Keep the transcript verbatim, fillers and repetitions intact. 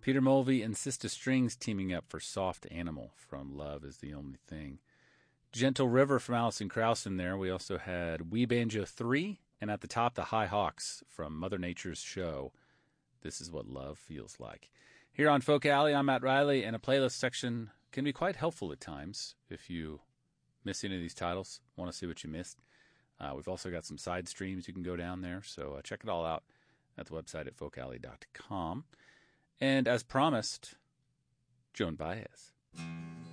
Peter Mulvey and Sista Strings teaming up for Soft Animal from Love Is the Only Thing. Gentle River from Alison Krauss in there. We also had Wee Banjo three, and at the top, the High Hawks from Mother Nature's Show. This Is What Love Feels Like. Here on Folk Alley, I'm Matt Riley, and a playlist section can be quite helpful at times if you miss any of these titles, want to see what you missed. Uh, we've also got some side streams. You can go down there, so uh, check it all out at the website at folk alley dot com. And as promised, Joan Baez.